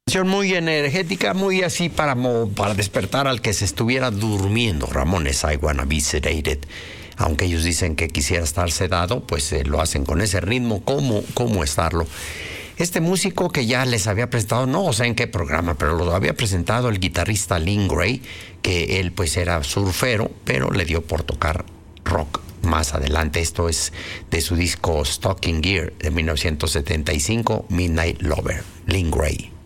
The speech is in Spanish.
Muy energética, muy así para despertar al que se estuviera durmiendo. Ramones, I Wanna Be Sedated. Aunque ellos dicen que quisiera estar sedado, pues lo hacen con ese ritmo. ¿Cómo estarlo? Este músico que ya les había presentado, no sé en qué programa, pero lo había presentado el guitarrista Lynn Gray, que él pues era surfero, pero le dio por tocar rock más adelante. Esto es de su disco Stocking Gear de 1975, Midnight Lover, Lynn Gray.